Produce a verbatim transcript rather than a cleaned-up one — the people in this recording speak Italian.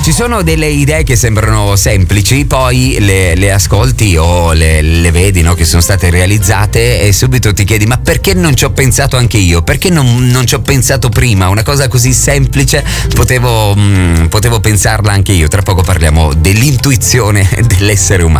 Ci sono delle idee che sembrano semplici, poi le, le ascolti o le, le vedi, no, che sono state realizzate e subito ti chiedi: ma perché non ci ho pensato anche io? Perché non, non ci ho pensato prima? Una cosa così semplice potevo, mh, potevo pensarla anche io. Tra poco parliamo dell'intuizione dell'essere umano.